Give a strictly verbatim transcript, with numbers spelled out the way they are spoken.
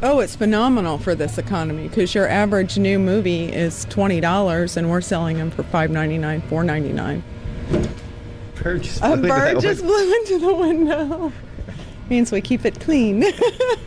Oh, it's phenomenal for this economy because your average new movie is twenty dollars and we're selling them for five ninety-nine, four ninety-nine. Bird just A blew bird that just window. blew into the window. Means we keep it clean.